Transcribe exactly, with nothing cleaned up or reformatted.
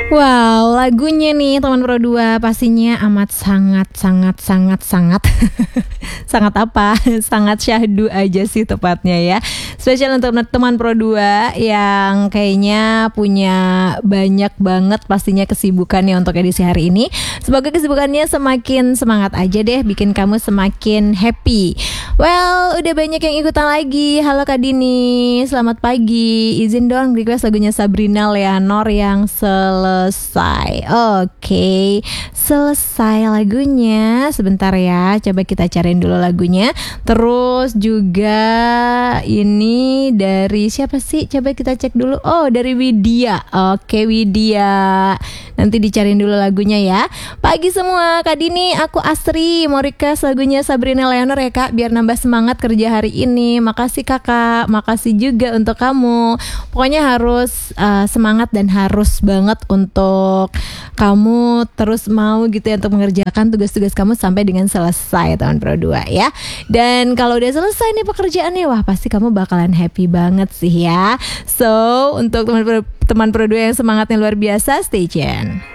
Wow, lagunya nih teman Pro dua pastinya amat sangat sangat sangat sangat sangat apa? Sangat syahdu aja sih tepatnya ya. Spesial untuk teman Pro dua yang kayaknya punya banyak banget pastinya kesibukannya untuk edisi hari ini. Semoga kesibukannya semakin semangat aja deh, bikin kamu semakin happy. Well, udah banyak yang ikutan lagi. Halo Kak Dini, selamat pagi. Izin dong request lagunya Sabrina Leonor yang selesai. Selesai. Oke, okay. Selesai lagunya. Sebentar ya, coba kita cariin dulu lagunya. Terus juga ini dari siapa sih? Coba kita cek dulu. Oh, dari Widya. Oke, okay, Widya. Nanti dicariin dulu lagunya ya. Pagi semua, Kak Dini, aku Asri. Mau request lagunya Sabrina Leonor ya Kak, biar nambah semangat kerja hari ini. Makasih Kakak, makasih juga untuk kamu. Pokoknya harus uh, semangat dan harus banget untuk Untuk kamu terus mau gitu ya untuk mengerjakan tugas-tugas kamu sampai dengan selesai teman Pro dua ya. Dan kalau udah selesai nih pekerjaannya, wah pasti kamu bakalan happy banget sih ya. So untuk teman Pro, teman Pro dua yang semangatnya luar biasa, stay tune.